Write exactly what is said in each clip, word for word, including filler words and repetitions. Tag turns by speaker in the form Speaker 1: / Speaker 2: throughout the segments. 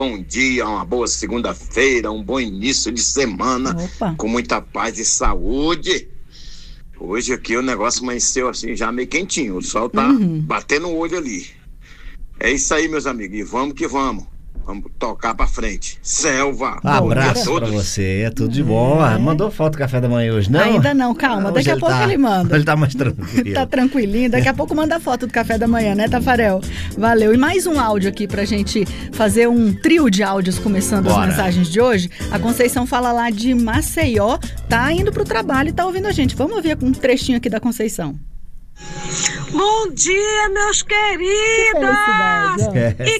Speaker 1: bom dia, uma boa segunda-feira, um bom início de semana. Opa. Com muita paz e saúde. Hoje aqui o negócio amanheceu assim, já meio quentinho, o sol tá uhum. batendo o olho ali. É isso aí, meus amigos, e vamos que vamos. Vamos tocar pra frente. Selva.
Speaker 2: Um abraço pra você, é tudo de bom. É. Mandou foto do café da manhã hoje, não?
Speaker 3: Ainda não, calma, não, daqui a pouco tá, ele manda.
Speaker 2: Ele tá mais tranquilo.
Speaker 3: Tá tranquilinho, daqui a pouco manda foto do café da manhã, né, Tafarel? Valeu. E mais um áudio aqui pra gente fazer um trio de áudios começando Bora. As mensagens de hoje. A Conceição fala lá de Maceió, tá indo pro trabalho e tá ouvindo a gente. Vamos ouvir um trechinho aqui da Conceição.
Speaker 4: Bom dia, meus queridos
Speaker 2: é,
Speaker 4: e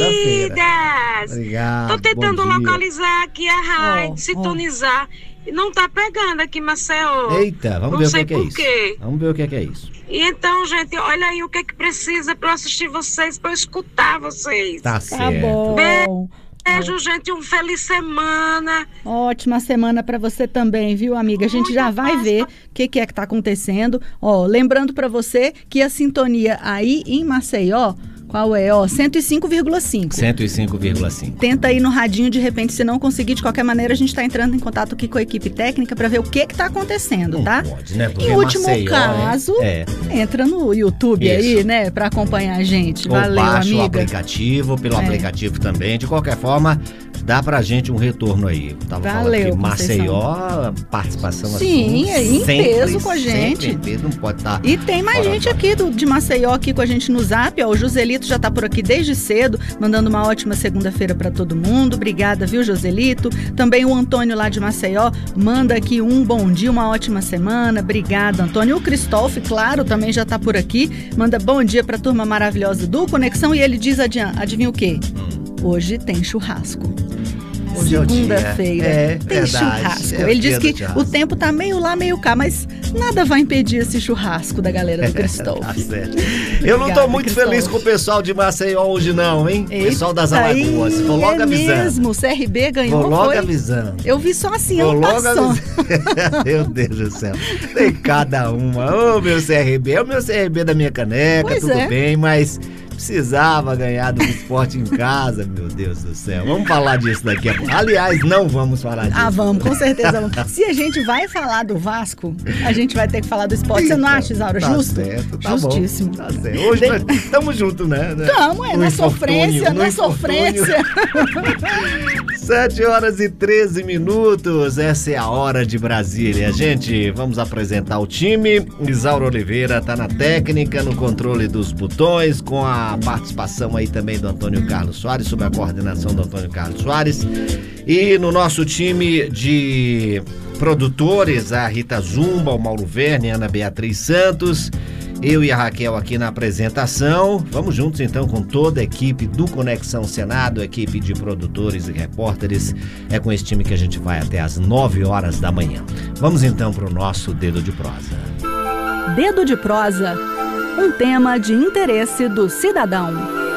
Speaker 4: queridas.
Speaker 2: Obrigado.
Speaker 4: Tô tentando localizar aqui a rádio, oh, sintonizar. Oh. Não tá pegando aqui, Maceió.
Speaker 2: Eita, vamos
Speaker 4: Não
Speaker 2: ver o
Speaker 4: sei
Speaker 2: que é, que é isso.
Speaker 4: Quê.
Speaker 2: Vamos ver o que é, que é isso.
Speaker 4: E então, gente, olha aí o que é que precisa pra eu assistir vocês, pra eu escutar vocês.
Speaker 2: Tá certo.
Speaker 3: Tá bom.
Speaker 4: Beijo. Beijo, gente, uma feliz semana.
Speaker 3: Ótima semana para você também, viu, amiga? A gente já vai ver o que, que é que tá acontecendo. Ó, lembrando para você que a sintonia aí em Maceió, qual é? Ó, cento e cinco vírgula cinco.
Speaker 2: cento e cinco vírgula cinco.
Speaker 3: Tenta aí no radinho, de repente, se não conseguir, de qualquer maneira, a gente tá entrando em contato aqui com a equipe técnica para ver o que que tá acontecendo,
Speaker 2: não
Speaker 3: tá?
Speaker 2: Pode, né?
Speaker 3: Em último
Speaker 2: Maceió,
Speaker 3: caso,
Speaker 2: é.
Speaker 3: entra no YouTube Isso. aí, né, para acompanhar a gente. Valeu,
Speaker 2: Ou baixa
Speaker 3: amiga.
Speaker 2: o aplicativo, pelo é. aplicativo também. De qualquer forma, dá pra gente um retorno aí. Tava
Speaker 3: Valeu,
Speaker 2: falando que Maceió, participação
Speaker 3: Sim,
Speaker 2: assim,
Speaker 3: em
Speaker 2: sempre,
Speaker 3: peso com a gente.
Speaker 2: Sempre em peso, não pode estar.
Speaker 3: E tem mais gente da... aqui do, de Maceió aqui com a gente no Zap, ó, o Joselito já tá por aqui desde cedo, mandando uma ótima segunda-feira pra todo mundo. Obrigada, viu, Joselito? Também o Antônio lá de Maceió manda aqui um bom dia, uma ótima semana. Obrigada, Antônio. O Cristóvão, claro, também já tá por aqui, manda bom dia pra turma maravilhosa do Conexão e ele diz, adivinha o quê? Hoje tem churrasco. Segunda-feira,
Speaker 2: é,
Speaker 3: tem
Speaker 2: verdade,
Speaker 3: churrasco.
Speaker 2: É
Speaker 3: Ele diz que o tempo tá meio lá, meio cá, mas nada vai impedir esse churrasco da galera do Cristóvão.
Speaker 2: Tá certo. Eu não tô muito Cristóvão. feliz com o pessoal de Maceió hoje não, hein?
Speaker 3: Eita,
Speaker 2: pessoal das Alagoas. Vou logo
Speaker 3: é
Speaker 2: avisando.
Speaker 3: mesmo, o C R B ganhou,
Speaker 2: Vou logo
Speaker 3: foi?
Speaker 2: avisando.
Speaker 3: Eu vi só assim,
Speaker 2: Vou
Speaker 3: eu
Speaker 2: logo
Speaker 3: passou.
Speaker 2: Meu Deus do céu. Tem cada uma. Ô, oh, meu C R B. É o meu C R B da minha caneca,
Speaker 3: pois
Speaker 2: tudo
Speaker 3: é.
Speaker 2: bem, mas... precisava ganhar do esporte em casa, meu Deus do céu. Vamos falar disso daqui a pouco. Aliás, não vamos falar disso.
Speaker 3: Ah, vamos, com certeza vamos. Se a gente vai falar do Vasco, a gente vai ter que falar do esporte. Você não acha, Isaura?
Speaker 2: Tá
Speaker 3: Justo?
Speaker 2: Certo, tá
Speaker 3: Justíssimo.
Speaker 2: Bom, tá certo. Hoje de... nós estamos juntos, né?
Speaker 3: Estamos, é,
Speaker 2: no
Speaker 3: na sofrência, na sofrência.
Speaker 2: sete horas e treze minutos, essa é a hora de Brasília. Gente, vamos apresentar o time. Isaura Oliveira tá na técnica, no controle dos botões, com a participação aí também do Antônio Carlos Soares, sob a coordenação do Antônio Carlos Soares. E no nosso time de produtores, a Rita Zumba, o Mauro Verne, a Ana Beatriz Santos, eu e a Raquel aqui na apresentação. Vamos juntos então com toda a equipe do Conexão Senado, a equipe de produtores e repórteres. É com esse time que a gente vai até às nove horas da manhã. Vamos então para o nosso Dedo de Prosa.
Speaker 3: Dedo de Prosa, um tema de interesse do cidadão.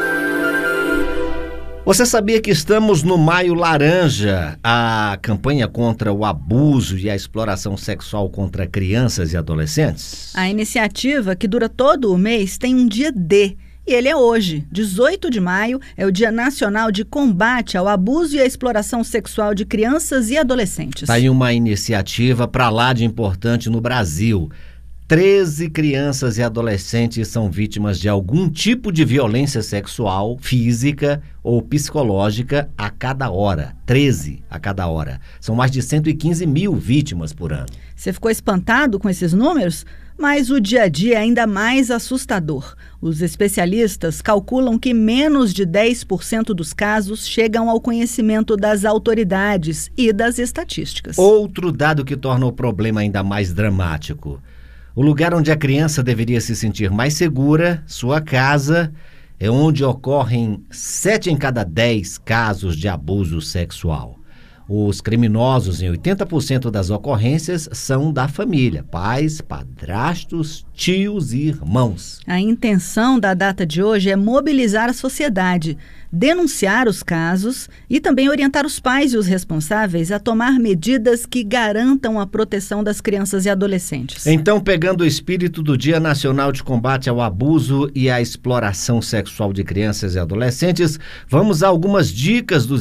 Speaker 2: Você sabia que estamos no Maio Laranja, a campanha contra o abuso e a exploração sexual contra crianças e adolescentes?
Speaker 3: A iniciativa, que dura todo o mês, tem um dia D. E ele é hoje, dezoito de maio, é o Dia Nacional de Combate ao Abuso e à Exploração Sexual de Crianças e Adolescentes.
Speaker 2: Está aí uma iniciativa para lá de importante no Brasil. treze crianças e adolescentes são vítimas de algum tipo de violência sexual, física ou psicológica a cada hora. treze a cada hora. São mais de cento e quinze mil vítimas por ano.
Speaker 3: Você ficou espantado com esses números? Mas o dia a dia é ainda mais assustador. Os especialistas calculam que menos de dez por cento dos casos chegam ao conhecimento das autoridades e das estatísticas.
Speaker 2: Outro dado que torna o problema ainda mais dramático. O lugar onde a criança deveria se sentir mais segura, sua casa, é onde ocorrem sete em cada dez casos de abuso sexual. Os criminosos, em oitenta por cento das ocorrências, são da família: pais, padrastos, tios e irmãos.
Speaker 3: A intenção da data de hoje é mobilizar a sociedade, denunciar os casos e também orientar os pais e os responsáveis a tomar medidas que garantam a proteção das crianças e adolescentes.
Speaker 2: Então, pegando o espírito do Dia Nacional de Combate ao Abuso e à Exploração Sexual de Crianças e Adolescentes, vamos a algumas dicas dos